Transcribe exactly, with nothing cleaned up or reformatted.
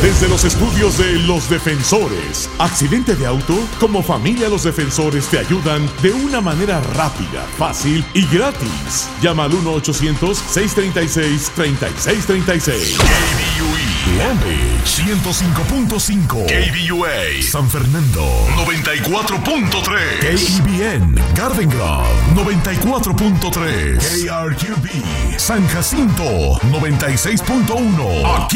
Desde los estudios de Los Defensores. ¿Accidente de auto? Como familia Los Defensores te ayudan de una manera rápida, fácil y gratis. Llama al uno ochocientos, seiscientos treinta y seis, treinta y seis treinta y seis. K B U E Long Beach ciento cinco punto cinco. K B U A San Fernando noventa y cuatro punto tres. K E B N Garden Grove noventa y cuatro punto tres. K R Q B San Jacinto noventa y seis punto uno. Aquí